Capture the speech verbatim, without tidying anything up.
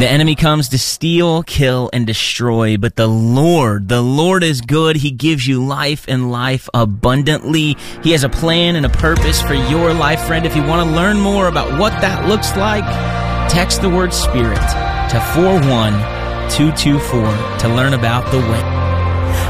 The enemy comes to steal, kill, and destroy, but the Lord, the Lord is good. He gives you life and life abundantly. He has a plan and a purpose for your life, friend. If you want to learn more about what that looks like, text the word SPIRIT to four one two two four to learn about the way.